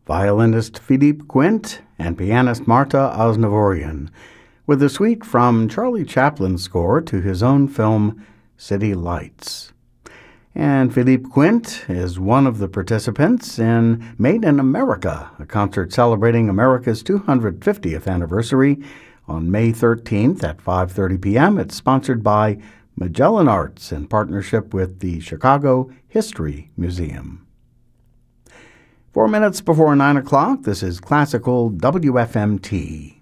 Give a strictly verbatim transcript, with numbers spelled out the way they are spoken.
violinist Philippe Quint and pianist Marta Aznavourian, with a suite from Charlie Chaplin's score to his own film City Lights. And Philippe Quint is one of the participants in Made in America, a concert celebrating America's two hundred fiftieth anniversary on May thirteenth at five thirty p.m. It's sponsored by Magellan Arts in partnership with the Chicago History Museum. Four minutes before nine o'clock, this is Classical W F M T.